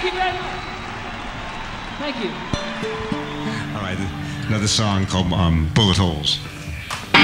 Thank you very much. Thank you. All right, another song called Bullet Holes.